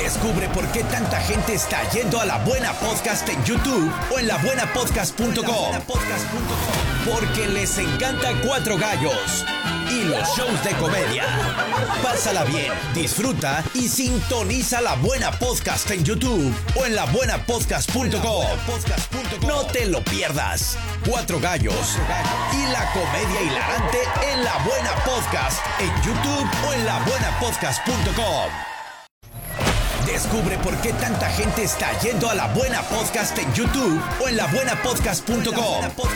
Descubre por qué tanta gente está yendo a La Buena Podcast en YouTube o en labuenapodcast.com. Porque les encanta Cuatro Gallos y los shows de comedia. Pásala bien, disfruta y sintoniza La Buena Podcast en YouTube o en labuenapodcast.com. No te lo pierdas. Cuatro Gallos y la comedia hilarante en La Buena Podcast en YouTube o en labuenapodcast.com. Descubre por qué tanta gente está yendo a La Buena Podcast en YouTube o en labuenapodcast.com.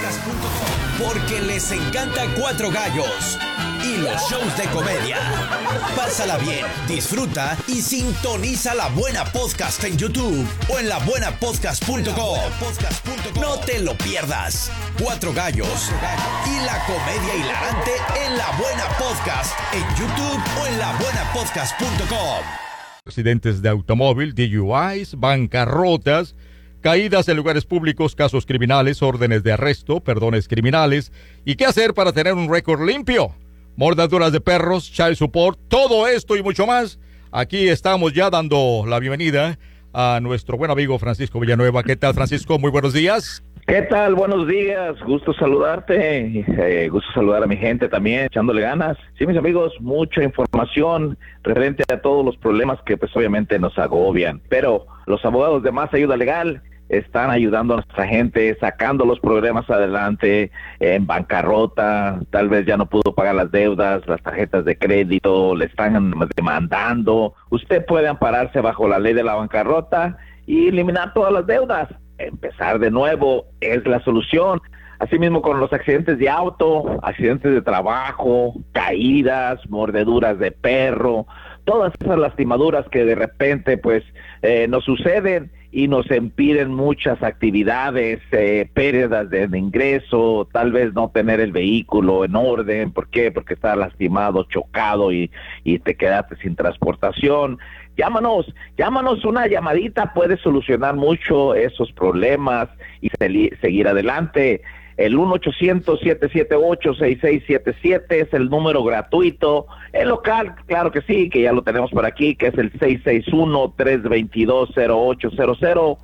Porque les encanta Cuatro Gallos y los shows de comedia. Pásala bien, disfruta y sintoniza La Buena Podcast en YouTube o en labuenapodcast.com. No te lo pierdas. Cuatro Gallos y la comedia hilarante en La Buena Podcast en YouTube o en labuenapodcast.com. Accidentes de automóvil, DUIs, bancarrotas, caídas en lugares públicos, casos criminales, órdenes de arresto, perdones criminales. ¿Y qué hacer para tener un récord limpio? Mordaduras de perros, child support, todo esto y mucho más. Aquí estamos ya dando la bienvenida a nuestro buen amigo Francisco Villanueva. ¿Qué tal, Francisco? Muy buenos días. ¿Qué tal? Buenos días, gusto saludarte, gusto saludar a mi gente también, echándole ganas. Sí, mis amigos, mucha información referente a todos los problemas que pues obviamente nos agobian, pero los abogados de Más Ayuda Legal están ayudando a nuestra gente, sacando los problemas adelante, en bancarrota, tal vez ya no pudo pagar las deudas, las tarjetas de crédito, le están demandando. Usted puede ampararse bajo la ley de la bancarrota y eliminar todas las deudas. Empezar de nuevo es la solución. Asimismo con los accidentes de auto, accidentes de trabajo, caídas, mordeduras de perro, todas esas lastimaduras que de repente pues nos suceden y nos impiden muchas actividades, pérdidas de ingreso, tal vez no tener el vehículo en orden. ¿Por qué? Porque está lastimado, chocado y te quedaste sin transportación. Llámanos, una llamadita puede solucionar mucho esos problemas y seguir adelante. El 1-800-778-6677 es el número gratuito. El local, claro que sí, que ya lo tenemos por aquí, que es el 661-322-0800,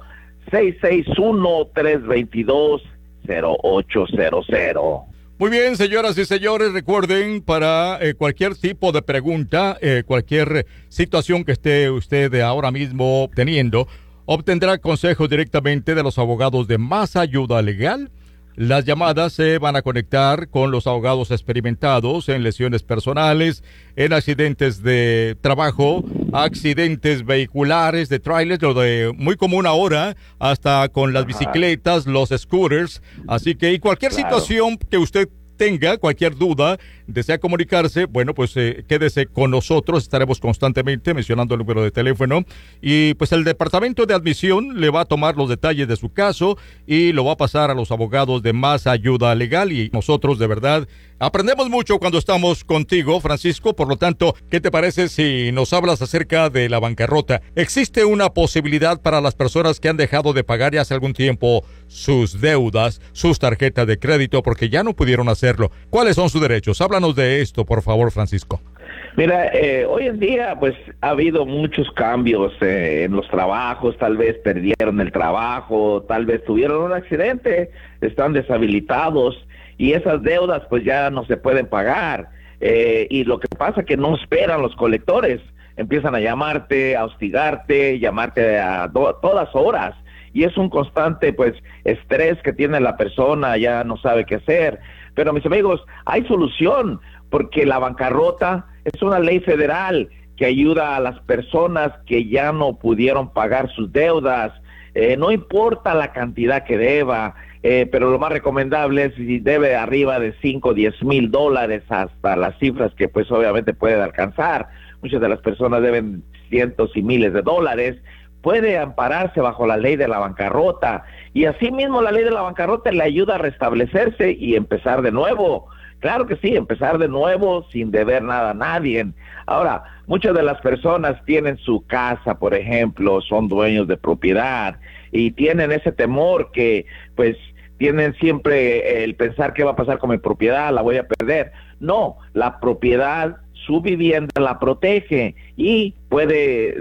661-322-0800. Muy bien, señoras y señores, recuerden, para cualquier tipo de pregunta, cualquier situación que esté usted ahora mismo teniendo, obtendrá consejos directamente de los abogados de Más Ayuda Legal. Las llamadas se van a conectar con los abogados experimentados en lesiones personales, en accidentes de trabajo, accidentes vehiculares, de trailers, lo de muy común ahora, hasta con las bicicletas, los scooters. Así que y cualquier situación que usted tenga, cualquier duda, desea comunicarse, bueno, pues quédese con nosotros, estaremos constantemente mencionando el número de teléfono y pues el departamento de admisión le va a tomar los detalles de su caso y lo va a pasar a los abogados de Más Ayuda Legal y nosotros de verdad aprendemos mucho cuando estamos contigo, Francisco. Por lo tanto, ¿qué te parece si nos hablas acerca de la bancarrota? ¿Existe una posibilidad para las personas que han dejado de pagar ya hace algún tiempo sus deudas, sus tarjetas de crédito porque ya no pudieron hacerlo? ¿Cuáles son sus derechos? Háblanos de esto, por favor, Francisco. Mira, hoy en día pues ha habido muchos cambios en los trabajos, tal vez perdieron el trabajo, tal vez tuvieron un accidente, están deshabilitados y esas deudas pues ya no se pueden pagar. Y lo que pasa es que no esperan los colectores, empiezan a llamarte, a hostigarte, llamarte a todas horas. Y es un constante pues estrés que tiene la persona, ya no sabe qué hacer. Pero mis amigos, hay solución, porque la bancarrota es una ley federal que ayuda a las personas que ya no pudieron pagar sus deudas. No importa la cantidad que deba, pero lo más recomendable es si debe arriba de 5 o 10 mil dólares hasta las cifras que pues obviamente pueden alcanzar. Muchas de las personas deben cientos y miles de dólares. Puede ampararse bajo la ley de la bancarrota y asimismo la ley de la bancarrota le ayuda a restablecerse y empezar de nuevo. Claro que sí, empezar de nuevo sin deber nada a nadie. Ahora, muchas de las personas tienen su casa, por ejemplo, son dueños de propiedad y tienen ese temor que pues tienen siempre el pensar qué va a pasar con mi propiedad, la voy a perder. No, la propiedad, su vivienda la protege y puede